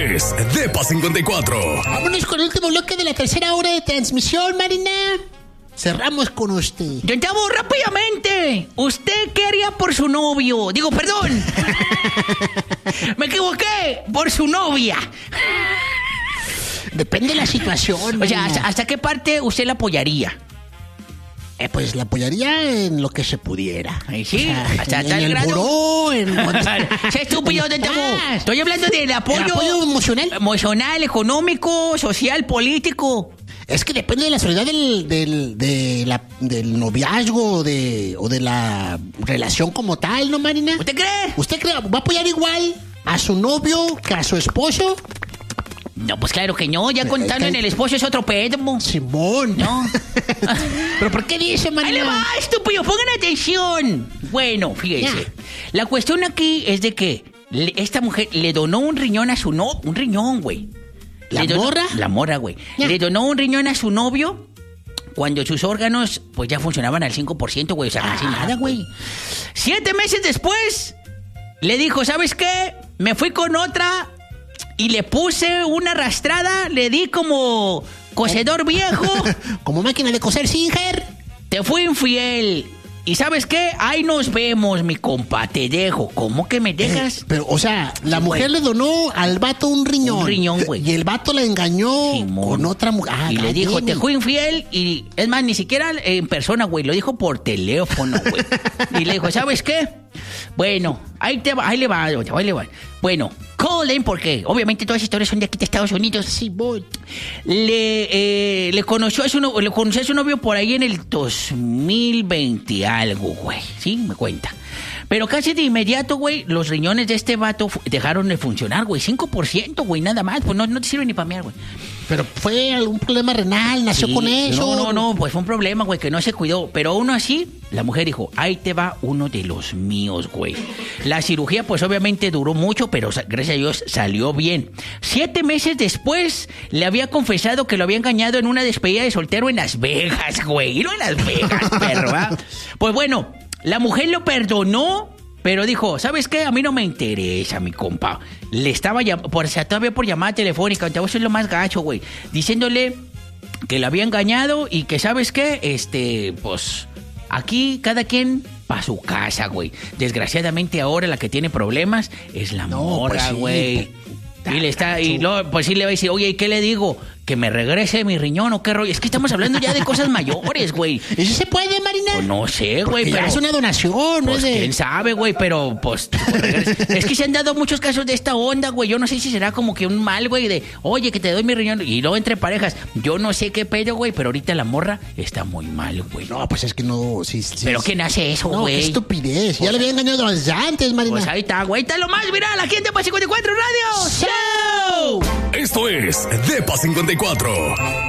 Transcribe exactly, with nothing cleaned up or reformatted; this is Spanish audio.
es Depa cincuenta y cuatro. Vámonos con el último bloque de la tercera hora de transmisión, Marina. Cerramos con usted. Don Tavo, rápidamente. ¿Usted qué haría por su novio? Digo, perdón. Me equivoqué. Por su novia. Depende de la situación, Marina. O sea, ¿hasta, hasta qué parte usted la apoyaría? Eh, pues la apoyaría en lo que se pudiera. Ay, sí, o sea, hasta en, tal en el grado. buró, en... ¡Qué estúpido, Don Tavo! Estoy hablando del apoyo... ¿El apoyo emocional? Emocional, económico, social, político. Es que depende de la solidaridad del, del, de la, del noviazgo de, o de la relación como tal, ¿no, Marina? ¿Usted cree? ¿Usted cree? ¿Va a apoyar igual a su novio que a su esposo? No, pues claro que no. Ya contando en el esposo es otro pedo. Simón. No. ¿Pero por qué dice, Marina? ¡Ahí le va, estúpido! ¡Pongan atención! Bueno, fíjense. Ya. La cuestión aquí es de que le, esta mujer le donó un riñón a su novio. Un riñón, güey. ¿La Le donó- morra? La morra, güey. Ya. Le donó un riñón a su novio cuando sus órganos pues ya funcionaban al cinco por ciento, güey. O sea, casi Ah, nada, güey. Siete meses después, le dijo, ¿sabes qué? Me fui con otra y le puse una arrastrada. Le di como cocedor viejo. Como máquina de coser Singer. Te fui infiel. ¿Y sabes qué? Ahí nos vemos, mi compa. Te dejo. ¿Cómo que me dejas? Eh, pero, o sea, la Sí, mujer güey. le donó al vato un riñón. Un riñón, güey. Y el vato la engañó Simón. con otra mujer. Ah, Y le God dijo, damn te it. fui infiel. Y es más, ni siquiera en persona, güey. Lo dijo por teléfono, güey. Y le dijo, ¿sabes qué? Bueno, ahí, te va, ahí le va, ahí le va. Bueno, Colin, porque obviamente todas las historias son de aquí de Estados Unidos. Sí, voy. Le, eh, le, conoció a su, no- le conoció a su novio por ahí en el dos mil veinte algo, güey. Sí, me cuenta. Pero casi de inmediato, güey, los riñones de este vato fu- dejaron de funcionar, güey. cinco por ciento, güey, nada más. Pues no, no te sirve ni para mear, güey. Pero fue algún problema renal, nació Sí, con eso. No, no, no, pues fue un problema, güey, que no se cuidó. Pero aún así, la mujer dijo, ahí te va uno de los míos, güey. La cirugía, pues obviamente duró mucho, pero sa- gracias a Dios salió bien. Siete meses después, le había confesado que lo había engañado en una despedida de soltero en Las Vegas, güey. Y no en Las Vegas, perro, ¿ah? Pues bueno, la mujer lo perdonó. Pero dijo, ¿sabes qué? A mí no me interesa, mi compa. Le estaba llamando, por, o sea, todavía por llamada telefónica, te voy a hacer lo más gacho, güey. Diciéndole que la había engañado y que, ¿sabes qué? Este, pues, aquí cada quien pa' su casa, güey. Desgraciadamente ahora la que tiene problemas es la No, morra, pues sí. güey. Y le está, y luego, pues sí le va a decir, oye, ¿y qué le digo? ¿Que me regrese mi riñón o qué rollo? Es que estamos hablando ya de cosas mayores, güey. ¿Eso se puede, Marina? Pues no sé, güey, Porque ya pero... es una donación, ¿no? Pues es de... quién sabe, güey, pero pues... pues, regresa. Es que se han dado muchos casos de esta onda, güey. Yo no sé si será como que un mal, güey, de... Oye, que te doy mi riñón. Y luego entre parejas. Yo no sé qué pedo, güey, pero ahorita la morra está muy mal, güey. No, pues es que no... Sí, sí, ¿Pero sí. quién hace eso, No, güey? qué estupidez. Ya le había engañado desde antes, Marina. Pues ahí está, güey. Está lo más viral aquí en Depa cincuenta y cuatro Radio Show. Esto es Depa cincuenta y cuatro.